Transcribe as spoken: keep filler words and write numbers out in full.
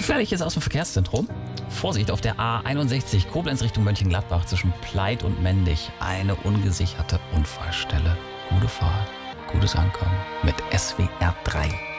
Gefährliches aus dem Verkehrszentrum. Vorsicht auf der A einundsechzig Koblenz Richtung Mönchengladbach zwischen Pleit und Mendig. Eine ungesicherte Unfallstelle. Gute Fahrt, gutes Ankommen mit S W R drei.